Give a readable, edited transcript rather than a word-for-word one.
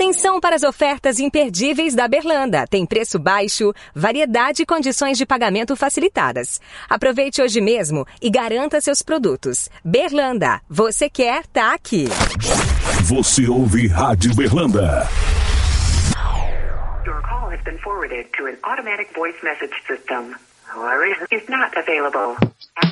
Atenção para as ofertas imperdíveis da Berlanda. Tem preço baixo, variedade e condições de pagamento facilitadas. Aproveite hoje mesmo e garanta seus produtos. Berlanda, você quer, tá aqui. Você ouve Rádio Berlanda. Your call has been forwarded to an automatic voice message system. Who is not available.